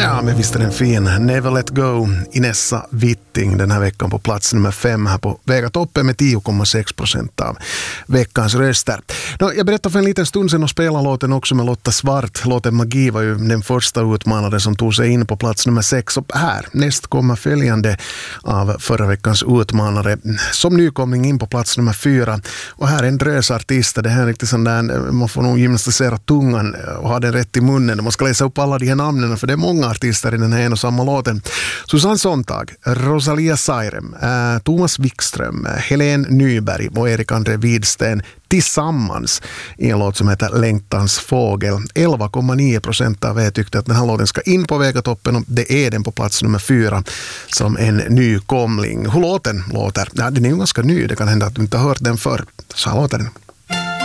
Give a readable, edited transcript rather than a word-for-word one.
Ja, men visst är den fin. Never Let Go, Inessa Witting den här veckan på plats nummer 5 här på Vega toppen med 10,6% av veckans röster. Jag berättade för en liten stund sedan och spelade låten också med Lotta Svart. Låten Magi var ju den första utmanare som tog sig in på plats nummer 6. Och här, näst kommer följande av förra veckans utmanare som nykomling in på plats nummer 4. Och här är en drösartist. Det här är riktigt sån där, man får nog gymnastisera tungan och ha den rätt i munnen. Man ska läsa upp alla de här namnen för det är många artister i den här en och samma låten. Susanne Sontag, Rosalia Sairem, Thomas Wikström, Helen Nyberg och Erik André Widsten tillsammans i en låt som heter Längtans fågel. 11,9% av er tyckte att den här låten ska in på Vegatoppen och det är den på plats nummer 4 som en nykomling. Hur låten låter? Ja, den är ju ganska ny, det kan hända att du inte har hört den förr. Så här låter den.